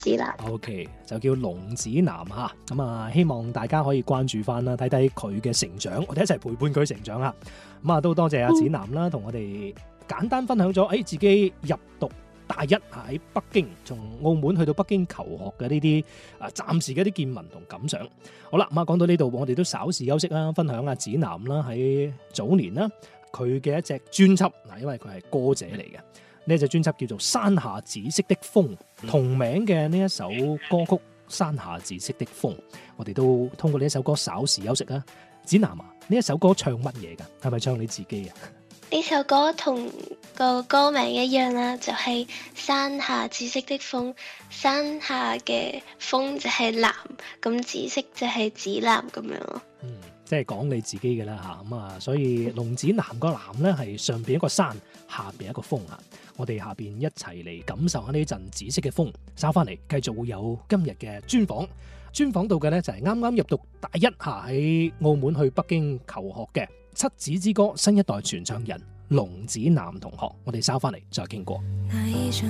子男。 OK， 就叫龍子南嚇，咁啊希望大家可以關注翻啦，睇睇佢嘅成長，我哋一齊陪伴佢成長啊！咁啊都多謝阿子南啦，同我哋簡單分享咗自己入讀大一喺北京，從澳門去到北京求學嘅呢啲暫時嘅啲見聞同感想。好啦，咁啊講到呢度，我哋都稍事休息啦，分享阿子南啦喺早年啦佢嘅一隻專輯嗱，因為佢係歌者嚟嘅。呢隻專輯叫做《山下紫色的風》，同名嘅呢一首歌曲《山下紫色的風》，我哋都通過呢一首歌稍事休息啦。子南啊，呢一首歌唱乜嘢㗎？係咪唱你自己啊？ 呢首歌同個歌名一樣啦，就係山下紫色的風，山下嘅風就係藍，咁紫色就係紫藍咁樣咯。 即係講你自己嘅啦嚇，咁啊，所以龍子南個南咧係上邊一個山，下邊一個風啊。我哋下邊一齊嚟感受下呢陣紫色嘅風。稍翻嚟繼續會有今日嘅專訪，專訪到嘅咧就係啱啱入讀大一下喺澳門去北京求學嘅七子之歌新一代傳唱人龍子南同學。我哋稍翻嚟再傾過。 那一陣